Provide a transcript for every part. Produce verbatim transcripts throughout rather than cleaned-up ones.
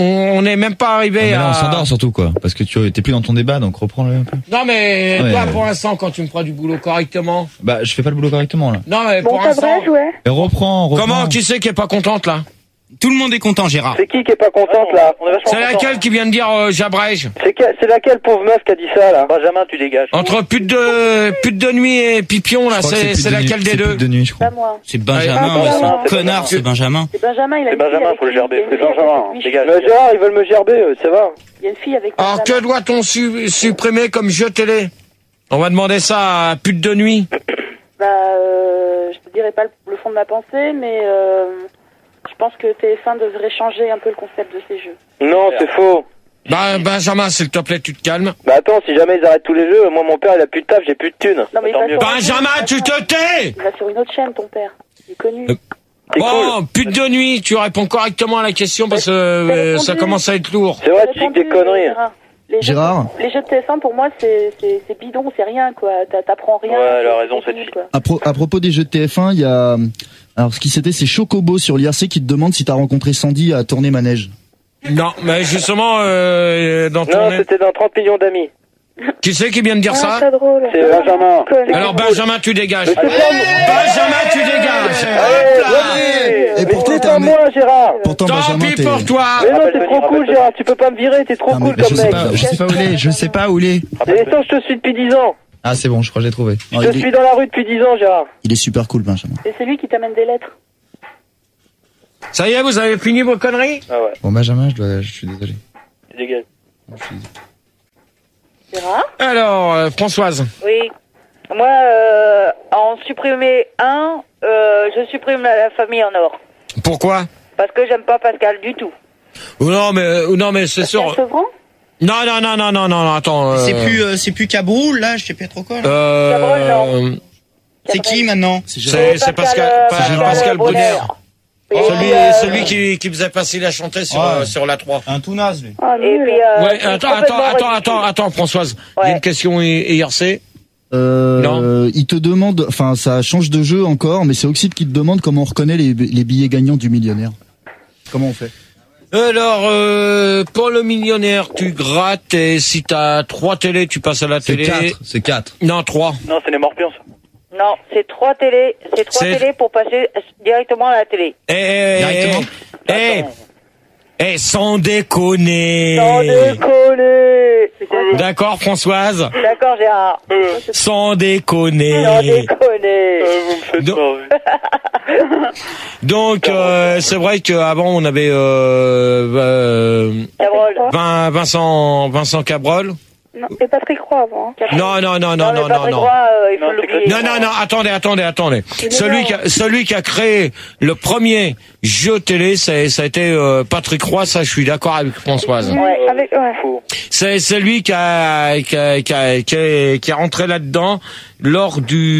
On n'est même pas arrivé non, mais là, à... on s'endort surtout, quoi. Parce que tu t'es plus dans ton débat, donc reprends-le un peu. Non, mais ouais, toi, ouais. pour l'instant, quand tu me feras du boulot correctement... Bah, je fais pas le boulot correctement, là. Non, mais Bon, pour ça l'instant... brèche, ouais. Et reprends, reprends. Comment? Qui c'est qui est pas contente, là? Tout le monde est content, Gérard. C'est qui qui est pas contente, là? On est vachement C'est content. laquelle qui vient de dire euh, j'abrège? C'est que- c'est laquelle pauvre meuf qui a dit ça, là? Benjamin, tu dégages. Entre pute de pute de nuit et pipion, là, Je crois que c'est pute c'est de laquelle nuit, des c'est deux? pute de nuit, je crois. Pas moi. C'est Benjamin, Ouais, ouais, Benjamin, c'est c'est connard, Benjamin. c'est Benjamin. C'est Benjamin, il a C'est une fille Benjamin, avec faut le lui, gerber. il y a une C'est fille avec Benjamin, lui, dégage. je- Mais Gérard, ils veulent me gerber, euh, ça va? Il y a une fille avec Alors, que Benjamin. doit-on su- supprimer comme jeu télé? On va demander ça à pute de nuit. Bah, euh, je te dirai pas le, le fond de ma pensée, mais euh, je pense que T F un devrait changer un peu le concept de ces jeux. Non, c'est faux. Bah, Benjamin, s'il te plaît, tu te calmes. Bah attends, si jamais ils arrêtent tous les jeux, moi mon père il a plus de taf, j'ai plus de thunes. Non, mais il Tant va mieux. sur- Benjamin, tu te tais! Il va sur une autre chaîne, ton père. Il est connu. Euh, C'est Bon, cool. pute de nuit, tu réponds correctement à la question parce que T'as euh, ça répondu. commence à être lourd. C'est vrai, tu dis que des Répondu, conneries. Gérard. Les jeux- Gérard Les jeux de T F un, pour moi, c'est c'est- c'est bidon, c'est rien, quoi. T'a- T'apprends rien. Ouais, elle a c'est- raison, c'est cette nul, fille. quoi. À, pro- à propos des jeux de T F un, il y a... Alors, ce qui c'était, c'est Chocobo sur l'I R C qui te demande si t'as rencontré Sandy à Tournée Manège. Non, mais justement, euh, dans ton... Non, c'était dans trente millions d'amis. Qui c'est qui vient de dire Ah, ça? c'est drôle. C'est Benjamin. Connu. Alors, Benjamin, tu dégages. Mais c'est pas Benjamin, tu dégages. Allez, Hop là. vas-y. Et Mais pourtant, c'est t'es pas un mec- moi, Gérard. Pourtant, Tant Benjamin, pis t'es... pour toi. Mais non, Rappelle-toi, t'es trop cool, rappelle-toi. Gérard. Tu peux pas me virer, t'es trop Non, mais cool je comme sais mec. pas, Je sais pas où il est, je sais pas où il est. Et toi, je te suis depuis dix ans. Ah, c'est bon, je crois que j'ai trouvé. Non, Je il, suis est... dans la rue depuis dix ans, Gérard. il est super cool, Benjamin. Et c'est lui qui t'amène des lettres. Ça y est, vous avez fini vos conneries? Ah ouais, Bon, Benjamin, je dois, je suis désolé. dégage. Je suis- Gérard? Alors, euh, Françoise. Oui. Moi, euh, en supprimer un, euh, je supprime la, la famille en or. Pourquoi? Parce que j'aime pas Pascal du tout. Oh non, mais, euh, non, mais c'est sûr. Sevran? Non, non, non, non, non, non, attends. euh, C'est plus, euh, c'est plus Cabroul, là, je sais pas trop quoi. Là. Euh, Cabrol, C'est qui maintenant? C'est Gérard. c'est, c'est Pascal, euh, pas- Pascal Pascal Brunner. Et Celui, puis, euh, celui qui, qui faisait passer la chanter sur, Ouais. euh, sur la trois. Un tout naze, lui. Ah, Et nul. puis, euh, Ouais, c'est attends, attends, complètement attends, ridicule. attends, attends, Françoise. Il y a Ouais. une question I- I R C. Euh, Non. il te demande, enfin, ça change de jeu encore, mais c'est Oxide qui te demande comment on reconnaît les, les billets gagnants du millionnaire. Comment on fait? Alors, euh, pour le millionnaire, tu grattes et si t'as trois télés, tu passes à la C'est télé. quatre, c'est quatre. Non, trois. Non, c'est les morpions, ça. Non, c'est trois télés, c'est trois C'est- télés pour passer directement à la télé. Eh, eh, Directement. eh, eh, eh, sans déconner. Sans déconner. D'accord, Françoise? D'accord, Gérard. Sans déconner. Sans déconner. Vous me faites Donc- marrer. Donc, euh, c'est vrai qu'avant, on avait euh, euh, Cabrol. Vin- Vincent, Vincent Cabrol. Non, et Patrick Roy avant. hein. Non, non, non, non, mais non, non, Patrick non. Roy, euh, il faut Non, c'est l'oublier. Non, non, non, attendez, attendez, attendez. est Celui mort. qui, a, celui qui a créé le premier jeu télé, c'est, ça a été euh, Patrick Roy, ça, je suis d'accord avec Françoise. Nul, Ouais. avec, ouais. Faux. C'est, c'est lui qui a, qui a, qui a, qui a, qui a rentré là-dedans lors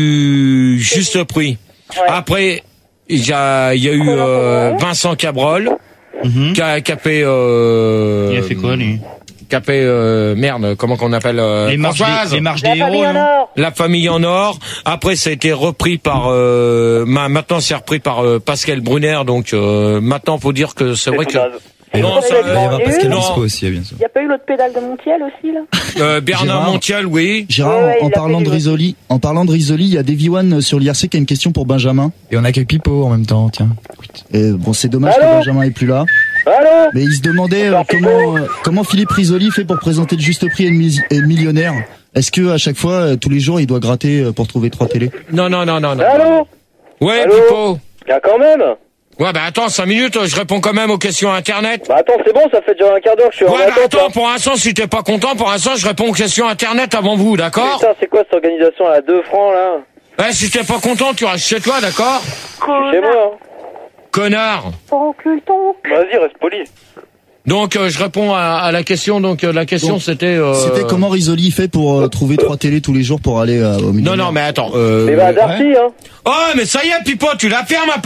du juste prix. Ouais. Après, il y a, il y a eu euh, Vincent Cabrol, Mhm. qui a, qui a fait... Euh, Il a fait quoi, lui? Qui a fait... Euh, merde, comment qu'on appelle euh, Les marches Françoise des, les marches La des famille héros, en non? or. La famille en or. Après, ça a été repris par. Euh, ma- maintenant, c'est repris par euh, Pascal Brunner. Donc, euh, maintenant, faut dire que c'est vrai tout que naze. Et non, il ça, va y avoir nul. Pascal Non. Obispo aussi, bien sûr. Il n'y a pas eu l'autre pédale de Montiel aussi, là? euh, Bernard Gérard. Montiel, oui. Gérard, Ouais, ouais, en il a parlant fait de du- Risoli, en parlant de Risoli, il y a Davy One sur l'I R C qui a une question pour Benjamin. Et on accueille Pipo en même temps, tiens. Et bon, c'est dommage Allô que Benjamin est plus là. Allô? Mais il se demandait euh, comment euh, comment Philippe Risoli fait pour présenter le juste prix et le, mi- et le millionnaire. Est-ce que à chaque fois, euh, tous les jours, il doit gratter euh, pour trouver trois télés? Non, non, non, non, non. Allô? Ouais, Allô Pipo. Ah, quand même? Ouais, bah attends, cinq minutes, je réponds quand même aux questions internet. Bah attends, c'est bon, ça fait déjà un quart d'heure que je suis en Ouais, bah attente, là. attends, pour l'instant, si t'es pas content, pour l'instant, je réponds aux questions internet avant vous, d'accord? Putain, c'est quoi cette organisation à deux francs, là? Ouais, si t'es pas content, tu restes chez toi, d'accord? Chez moi, hein. Connard. Encule ton cul. Vas-y, reste poli. Donc, euh, je réponds à, à la question. Donc, euh, la question, Donc, c'était... Euh... C'était comment Risoli fait pour euh, trouver trois télés tous les jours pour aller euh, au Non, millionnaire? non, mais attends. Euh... Mais bah, Darty, hein. Oh, mais ça y est, Pipo, tu la fermes un peu.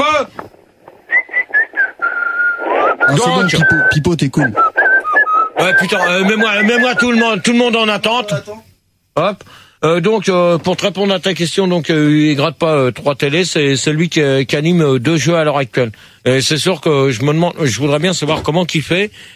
Ah, c'est bon, Donc- Pipo, Pipo, t'es cool. Ouais, putain, euh, mets-moi, mets-moi tout le monde, tout le monde en attente. Hop. Euh, donc, euh, pour te répondre à ta question, donc euh, il gratte pas euh, trois télés, c'est celui qui, qui anime euh, deux jeux à l'heure actuelle. Et c'est sûr que je me demande, je voudrais bien savoir comment qu'il fait